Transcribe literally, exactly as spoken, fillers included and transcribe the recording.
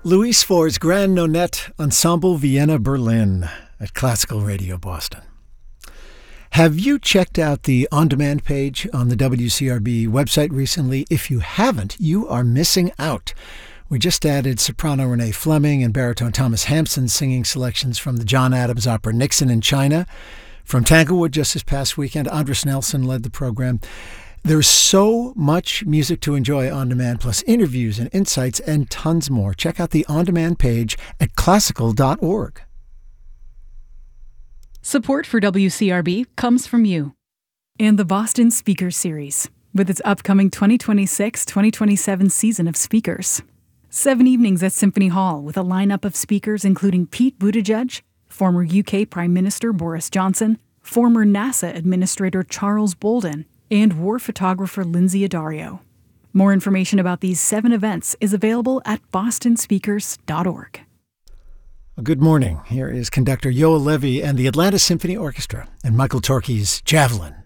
Louis Ford's Grand Nonette Ensemble Vienna Berlin at Classical Radio Boston. Have you checked out the on-demand page on the W C R B website recently? If you haven't, you are missing out. We just added soprano Renee Fleming and baritone Thomas Hampson singing selections from the John Adams opera Nixon in China. From Tanglewood just this past weekend, Andres Nelson led the program. There's so much music to enjoy on demand, plus interviews and insights and tons more. Check out the on-demand page at classical dot org. Support for W C R B comes from you and the Boston Speakers Series, with its upcoming twenty twenty-six twenty twenty-seven season of speakers. Seven evenings at Symphony Hall with a lineup of speakers including Pete Buttigieg, former U K Prime Minister Boris Johnson, former NASA Administrator Charles Bolden, and war photographer Lindsay Addario. More information about these seven events is available at boston speakers dot org. Good morning. Here is conductor Yoel Levy and the Atlanta Symphony Orchestra and Michael Torke's Javelin.